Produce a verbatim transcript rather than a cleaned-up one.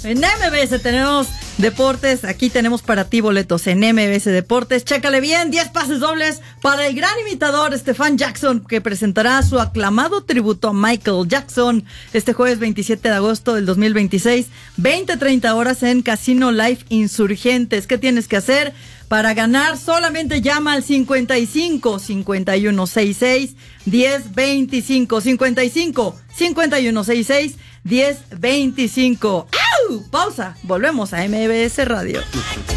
En M B S tenemos deportes. Aquí tenemos para ti boletos en M B S Deportes. Chécale bien, diez pases dobles para el gran imitador Stefan Jackson, que presentará su aclamado tributo a Michael Jackson este jueves veintisiete de agosto del dos mil veintiséis, veinte a treinta horas en Casino Life Insurgentes. ¿Qué tienes que hacer? Para ganar solamente llama al cincuenta y cinco, cincuenta y uno sesenta y seis, diez veinticinco, cincuenta y cinco, cincuenta y uno sesenta y seis, diez veinticinco. ¡Au! Pausa, volvemos a M B S Radio.